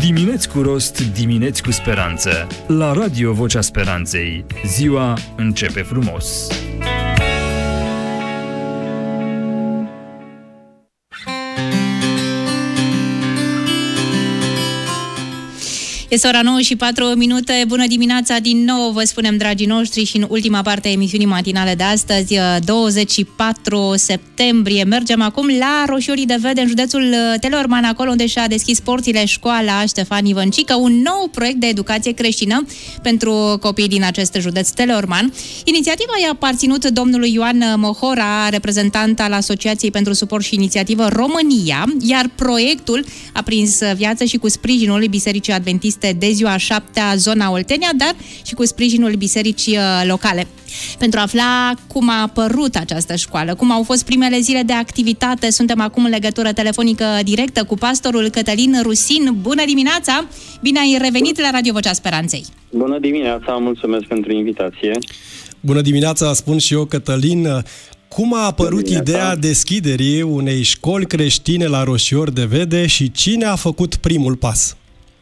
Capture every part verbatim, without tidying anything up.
Dimineți cu rost, dimineți cu speranță. La Radio Vocea Speranței. Ziua începe frumos. Este ora nouă și patru minute. Bună dimineața din nou, vă spunem, dragii noștri, și în ultima parte a emisiunii matinale de astăzi, douăzeci și patru septembrie. Mergem acum la Roșiorii de Vede, în județul Teleorman, acolo unde și-a deschis porțile școala Ștefan Ivăncică, un nou proiect de educație creștină pentru copiii din acest județ Teleorman. Inițiativa i-a aparținut domnului Ioan Mohora, reprezentant al Asociației pentru Suport și Inițiativă România, iar proiectul a prins viață și cu sprijinul Bisericii Adventiste de ziua șaptea, zona Oltenia, dar și cu sprijinul bisericii locale. Pentru a afla cum a apărut această școală, cum au fost primele zile de activitate, suntem acum în legătură telefonică directă cu pastorul Cătălin Rusin. Bună dimineața! Bine ai revenit la Radio Vocea Speranței! Bună dimineața! Mulțumesc pentru invitație! Bună dimineața, spun și eu, Cătălin. Cum a apărut ideea deschiderii unei școli creștine la Roșiori de Vede și cine a făcut primul pas?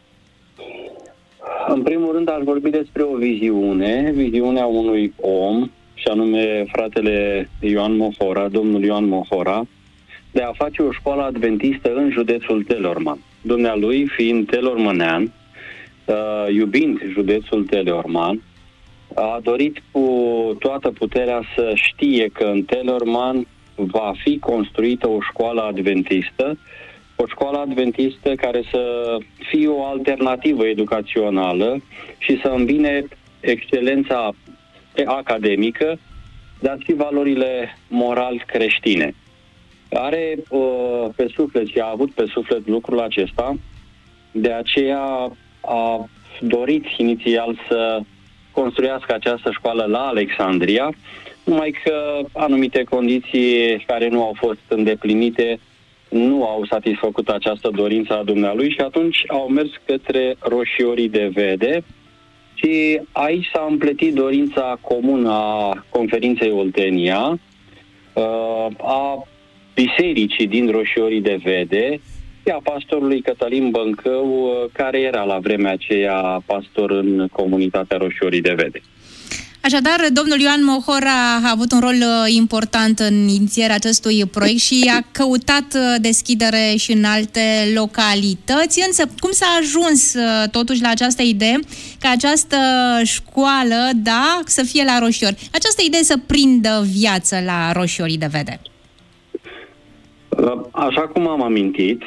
În primul rând aș vorbi despre o viziune, viziunea unui om, și anume fratele Ioan Mohora, domnul Ioan Mohora, de a face o școală adventistă în județul Teleorman. Dumnealui, fiind teleormanean, iubind județul Teleorman, a dorit cu toată puterea să știe că în Teleorman va fi construită o școală adventistă, o școală adventistă care să fie o alternativă educațională și să îmbine excelența academică, dar și valorile moral creștine. Are uh, pe suflet și a avut pe suflet lucrul acesta, de aceea a dorit inițial să construiască această școală la Alexandria, numai că anumite condiții care nu au fost îndeplinite nu au satisfăcut această dorință a dumnealui și atunci au mers către Roșiorii de Vede și aici s-a împletit dorința comună a Conferinței Oltenia, a bisericii din Roșiorii de Vede și a pastorului Cătălin Băncău, care era la vremea aceea pastor în comunitatea Roșiorii de Vede. Așadar, domnul Ioan Mohora a avut un rol important în inițierea acestui proiect și a căutat deschidere și în alte localități. Însă, cum s-a ajuns totuși la această idee ca această școală, da, să fie la Roșiori? Această idee să prindă viață la Roșiorii de Vede? Așa cum am amintit,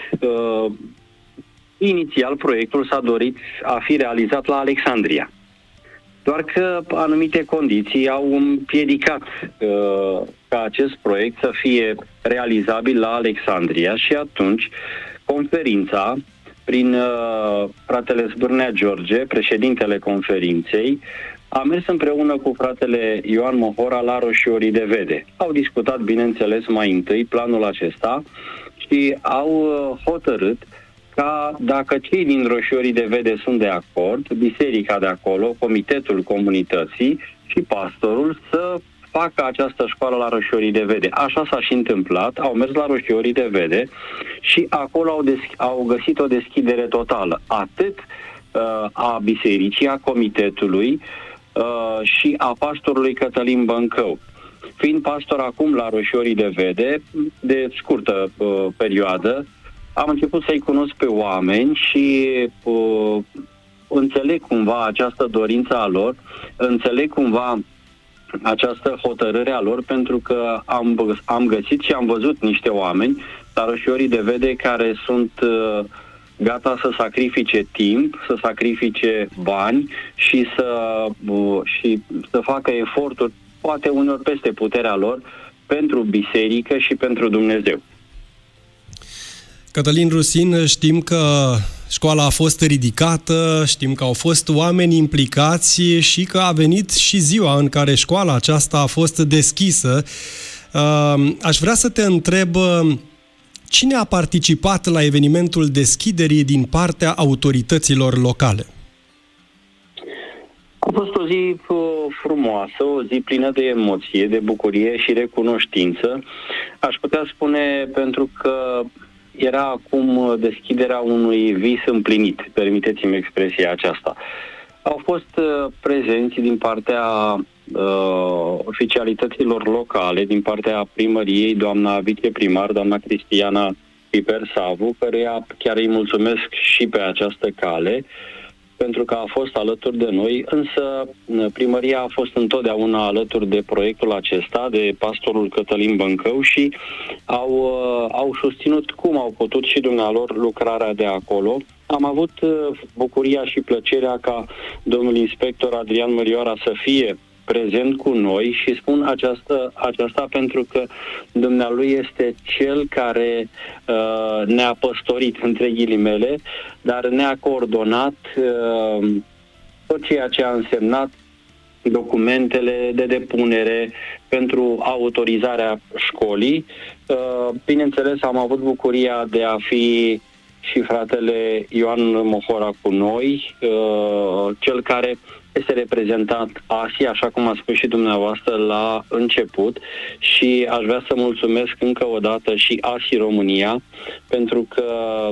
inițial proiectul s-a dorit a fi realizat la Alexandria. Doar că anumite condiții au împiedicat uh, ca acest proiect să fie realizabil la Alexandria și atunci conferința, prin uh, fratele Zbârnea George, președintele conferinței, a mers împreună cu fratele Ioan Mohora la Roșiorii de Vede. Au discutat, bineînțeles, mai întâi planul acesta și au uh, hotărât ca, dacă cei din Roșiorii de Vede sunt de acord, biserica de acolo, comitetul comunității și pastorul să facă această școală la Roșiorii de Vede. Așa s-a și întâmplat, au mers la Roșiorii de Vede și acolo au, des- au găsit o deschidere totală, atât uh, a bisericii, a comitetului uh, și a pastorului Cătălin Băncău. Fiind pastor acum la Roșiorii de Vede, de scurtă uh, perioadă, am început să-i cunosc pe oameni și uh, înțeleg cumva această dorință a lor, înțeleg cumva această hotărâre a lor, pentru că am, am găsit și am văzut niște oameni la Roșiorii de Vede care sunt uh, gata să sacrifice timp, să sacrifice bani și să, uh, și să facă eforturi, poate uneori peste puterea lor, pentru biserică și pentru Dumnezeu. Cătălin Rusin, știm că școala a fost ridicată, știm că au fost oameni implicați și că a venit și ziua în care școala aceasta a fost deschisă. Aș vrea să te întreb, cine a participat la evenimentul deschiderii din partea autorităților locale? A fost o zi frumoasă, o zi plină de emoție, de bucurie și recunoștință. Aș putea spune pentru că era acum deschiderea unui vis împlinit, permiteți-mi expresia aceasta. Au fost uh, prezenți din partea uh, oficialităților locale, din partea primăriei, doamna viceprimar, doamna Cristiana Piper-Savu, căreia chiar îi mulțumesc și pe această cale, pentru că a fost alături de noi, însă primăria a fost întotdeauna alături de proiectul acesta, de pastorul Cătălin Băncău și au, au susținut cum au putut și dumnealor lucrarea de acolo. Am avut bucuria și plăcerea ca domnul inspector Adrian Mărioara să fie prezent cu noi și spun aceasta, aceasta pentru că dumnealui este cel care uh, ne-a păstorit, între ghilimele, dar ne-a coordonat uh, tot ceea ce a însemnat documentele de depunere pentru autorizarea școlii. Uh, bineînțeles, am avut bucuria de a fi și fratele Ioan Mohora cu noi, uh, cel care este reprezentat A S I, așa cum a spus și dumneavoastră la început, și aș vrea să mulțumesc încă o dată și A S I România, pentru că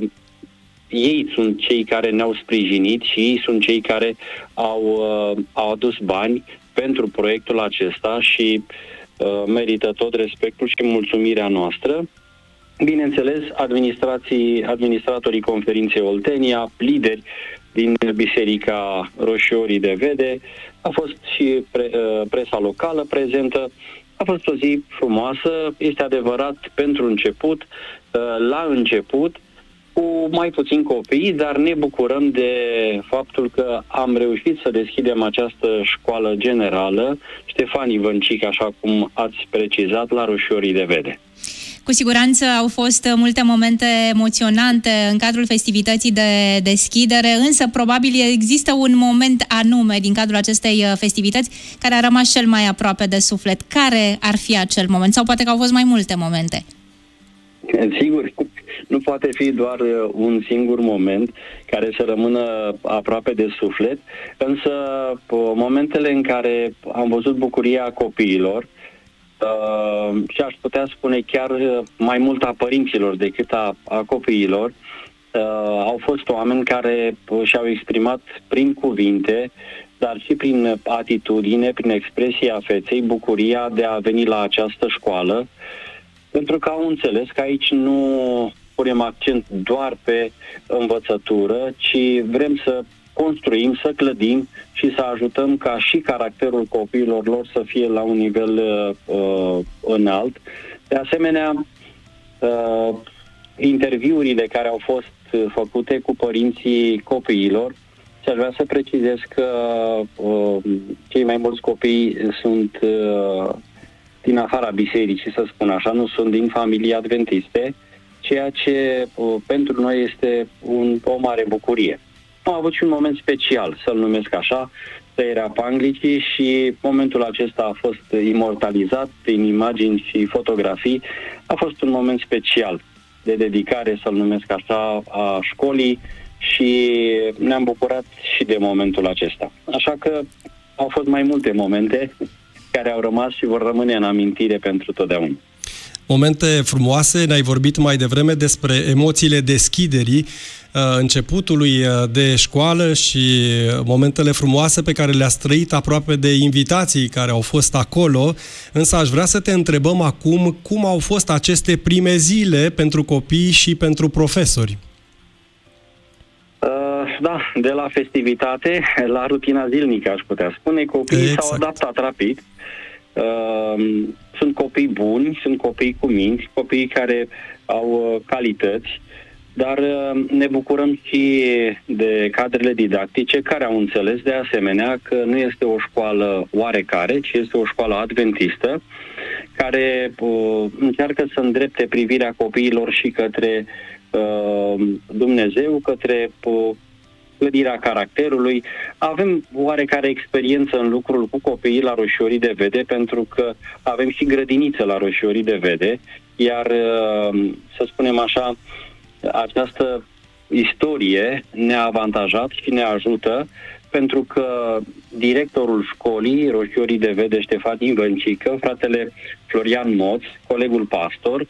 ei sunt cei care ne-au sprijinit și ei sunt cei care au, uh, au adus bani pentru proiectul acesta și uh, merită tot respectul și mulțumirea noastră. Bineînțeles, administrații, administratorii Conferinței Oltenia, lideri din Biserica Roșiorii de Vede, a fost și pre, presa locală prezentă. A fost o zi frumoasă, este adevărat, pentru început, la început, cu mai puțini copii, dar ne bucurăm de faptul că am reușit să deschidem această școală generală Ștefan Ivăncic, așa cum ați precizat, la Roșiorii de Vede. Cu siguranță au fost multe momente emoționante în cadrul festivității de deschidere, însă probabil există un moment anume din cadrul acestei festivități care a rămas cel mai aproape de suflet. Care ar fi acel moment? Sau poate că au fost mai multe momente? Sigur, nu poate fi doar un singur moment care să rămână aproape de suflet, însă momentele în care am văzut bucuria copiilor, Uh, și aș putea spune chiar mai mult a părinților decât a, a copiilor, uh, au fost oameni care și-au exprimat prin cuvinte, dar și prin atitudine, prin expresia feței, bucuria de a veni la această școală, pentru că au înțeles că aici nu punem accent doar pe învățătură, ci vrem să construim, să clădim și să ajutăm ca și caracterul copiilor lor să fie la un nivel uh, înalt. De asemenea, uh, interviurile care au fost făcute cu părinții copiilor, și aș vrea să precizez că uh, cei mai mulți copii sunt uh, din afara bisericii, să spun așa, nu sunt din familii adventiste, ceea ce uh, pentru noi este un, o mare bucurie. Am avut și un moment special, să-l numesc așa, tăierea panglicii, și momentul acesta a fost imortalizat prin imagini și fotografii. A fost un moment special de dedicare, să-l numesc așa, a școlii, și ne-am bucurat și de momentul acesta. Așa că au fost mai multe momente care au rămas și vor rămâne în amintire pentru totdeauna. Momente frumoase, ne-ai vorbit mai devreme despre emoțiile deschiderii, începutului de școală și momentele frumoase pe care le-ați trăit aproape de invitații care au fost acolo, însă aș vrea să te întrebăm acum cum au fost aceste prime zile pentru copii și pentru profesori. Uh, da, de la festivitate la rutina zilnică, aș putea spune, copiii exact. s-au adaptat rapid. Uh, sunt copii buni, sunt copii cu minți, copii care au uh, calități, dar uh, ne bucurăm și de cadrele didactice care au înțeles de asemenea că nu este o școală oarecare, ci este o școală adventistă care uh, încearcă să îndrepte privirea copiilor și către uh, Dumnezeu, către uh, clădirea caracterului. Avem oarecare experiență în lucrul cu copiii la Roșiorii de Vede, pentru că avem și grădiniță la Roșiorii de Vede, iar, să spunem așa, această istorie ne-a avantajat și ne ajută, pentru că directorul școlii Roșiorii de Vede, Ștefan Ivăncică, fratele Florian Moț, colegul pastor,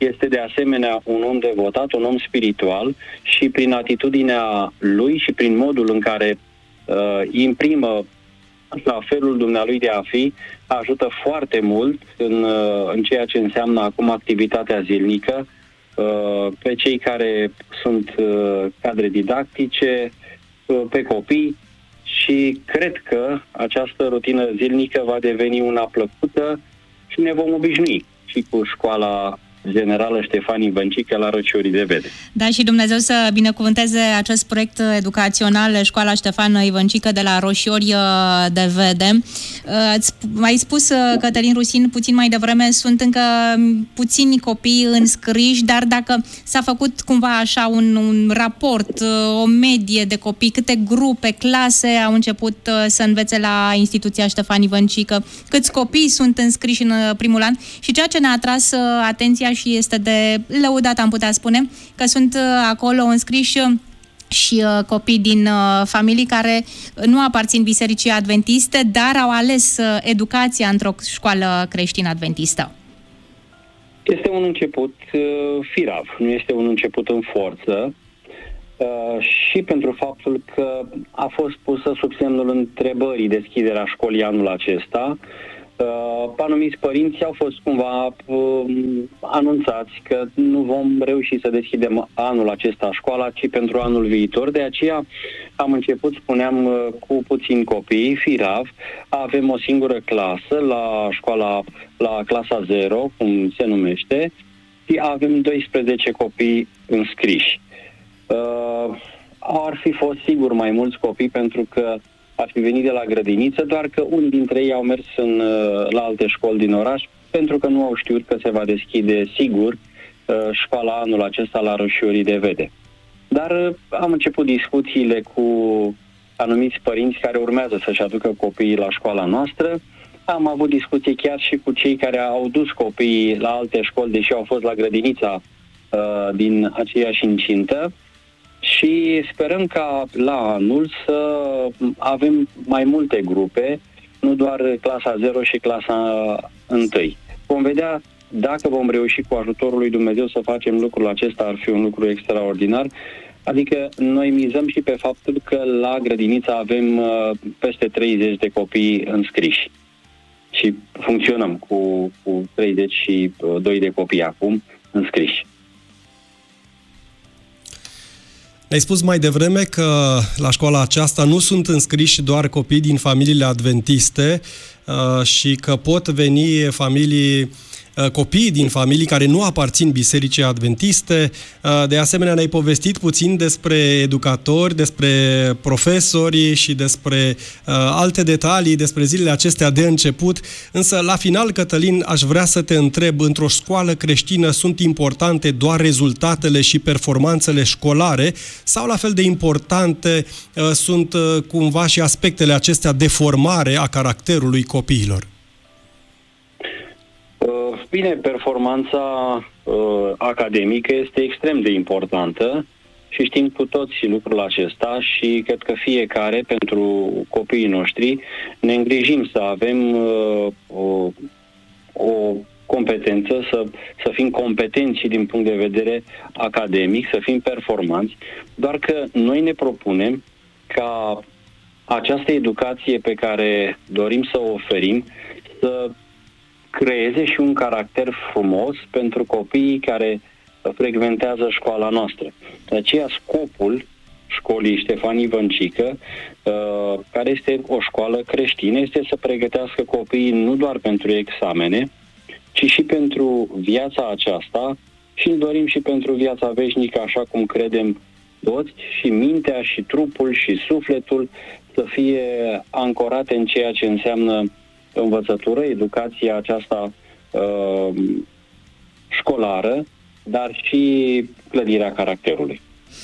este de asemenea un om devotat, un om spiritual și prin atitudinea lui și prin modul în care uh, imprimă la felul dumnealui de a fi, ajută foarte mult în, uh, în ceea ce înseamnă acum activitatea zilnică uh, pe cei care sunt uh, cadre didactice, uh, pe copii și cred că această rutină zilnică va deveni una plăcută și ne vom obișnui și cu școala generală Ștefan Ivăncică la Răciorii de Vede. Da, și Dumnezeu să binecuvânteze acest proiect educațional, școala Ștefan Ivăncică de la Roșiori de Vede. Ați mai spus, Cătălin Rusin, puțin mai devreme, sunt încă puțini copii înscriși, dar dacă s-a făcut cumva așa un, un raport, o medie de copii, câte grupe, clase au început să învețe la instituția Ștefan Ivăncică, câți copii sunt înscriși în primul an și ceea ce ne-a atras atenția și este de lăudat, am putea spune, că sunt acolo înscriși și copii din familii care nu aparțin Bisericii Adventiste, dar au ales educația într-o școală creștină adventistă. Este un început firav, nu este un început în forță și pentru faptul că a fost pusă sub semnul întrebării deschiderea școlii anul acesta. Uh, anumiți părinți au fost cumva uh, anunțați că nu vom reuși să deschidem anul acesta școala, ci pentru anul viitor. De aceea am început, spuneam, uh, cu puțini copii, firav. Avem o singură clasă la școala, la clasa zero, cum se numește, și avem doisprezece copii înscriși. Uh, ar fi fost sigur mai mulți copii pentru că ar fi venit de la grădiniță, doar că unii dintre ei au mers în, la alte școli din oraș pentru că nu au știut că se va deschide sigur școala anul acesta la Roșiorii de Vede. Dar am început discuțiile cu anumiți părinți care urmează să-și aducă copiii la școala noastră. Am avut discuții chiar și cu cei care au dus copiii la alte școli, deși au fost la grădinița uh, din aceeași incintă. Și sperăm ca la anul să avem mai multe grupe, nu doar clasa zero și clasa unu. Vom vedea dacă vom reuși cu ajutorul lui Dumnezeu să facem lucrul acesta, ar fi un lucru extraordinar. Adică noi mizăm și pe faptul că la grădiniță avem peste treizeci de copii înscriși. Și funcționăm cu, cu treizeci și doi de copii acum înscriși. Ai spus mai devreme că la școala aceasta nu sunt înscriși doar copii din familiile adventiste uh, și că pot veni familii, uh, copii din familii care nu aparțin Bisericii Adventiste. Uh, de asemenea, ne-ai povestit puțin despre educatori, despre profesori și despre uh, alte detalii despre zilele acestea de început. Însă, la final, Cătălin, aș vrea să te întreb, într-o școală creștină sunt importante doar rezultatele și performanțele școlare sau la fel de importante uh, sunt uh, cumva și aspectele acestea de formare a caracterului copiilor? Bine, performanța uh, academică este extrem de importantă și știm cu toții lucrul acesta și cred că fiecare, pentru copiii noștri, ne îngrijim să avem uh, o, o competență, să, să fim competenți și din punct de vedere academic, să fim performanți, doar că noi ne propunem ca această educație pe care dorim să o oferim să creeze și un caracter frumos pentru copiii care frecventează școala noastră. De aceea scopul școlii Ștefan Ivăncică, care este o școală creștină, este să pregătească copiii nu doar pentru examene, ci și pentru viața aceasta și îl dorim și pentru viața veșnică, așa cum credem toți, și mintea și trupul și sufletul să fie ancorate în ceea ce înseamnă învățătură, educația aceasta uh, școlară, dar și clădirea caracterului.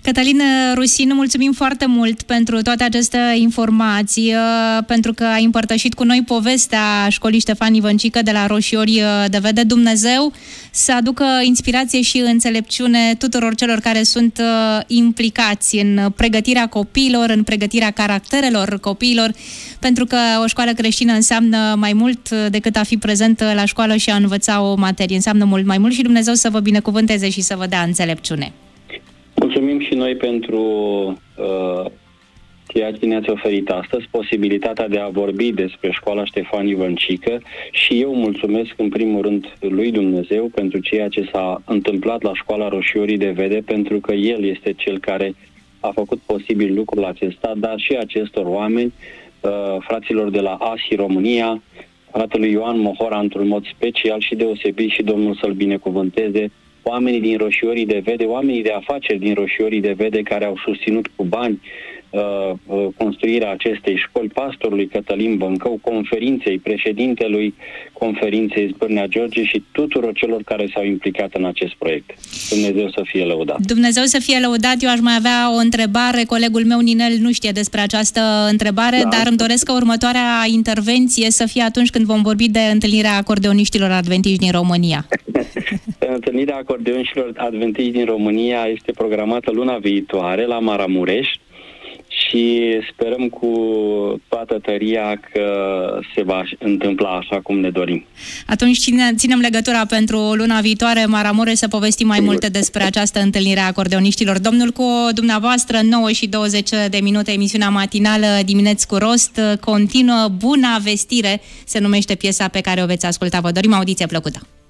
Cătălin Rusin, mulțumim foarte mult pentru toate aceste informații, pentru că ai împărtășit cu noi povestea școlii Ștefan Ivăncică de la Roșiori de Vede. Dumnezeu să aducă inspirație și înțelepciune tuturor celor care sunt implicați în pregătirea copiilor, în pregătirea caracterelor copiilor, pentru că o școală creștină înseamnă mai mult decât a fi prezent la școală și a învăța o materie. Înseamnă mult mai mult și Dumnezeu să vă binecuvânteze și să vă dea înțelepciune. Mulțumim și noi pentru uh, ceea ce ne-ați oferit astăzi, posibilitatea de a vorbi despre școala Ștefan Ivăncică, și eu mulțumesc în primul rând lui Dumnezeu pentru ceea ce s-a întâmplat la școala Roșiorii de Vede, pentru că El este Cel care a făcut posibil lucrul acesta, dar și acestor oameni, uh, fraților de la A S I România, fratelui Ioan Mohora într-un mod special și deosebit, și Domnul să-l binecuvânteze, oamenii din Roșiorii de Vede, oamenii de afaceri din Roșiorii de Vede care au susținut cu bani uh, uh, construirea acestei școli, pastorului Cătălin Băncău, conferinței, președintelui conferinței Zbârnea George și tuturor celor care s-au implicat în acest proiect. Dumnezeu să fie lăudat. Dumnezeu să fie lăudat. Eu aș mai avea o întrebare. Colegul meu Ninel nu știe despre această întrebare, da, dar îmi doresc ca următoarea intervenție să fie atunci când vom vorbi de întâlnirea acordeoniștilor adventiști din România. Întâlnirea acordeoniștilor adventiști din România este programată luna viitoare la Maramureș și sperăm cu toată tăria că se va întâmpla așa cum ne dorim. Atunci ține, ținem legătura pentru luna viitoare, Maramureș, să povestim mai multe despre această întâlnire a acordeoniștilor. Domnul cu dumneavoastră, nouă și douăzeci de minute, emisiunea matinală Dimineți cu Rost, continuă. Buna vestire se numește piesa pe care o veți asculta. Vă dorim audiție plăcută!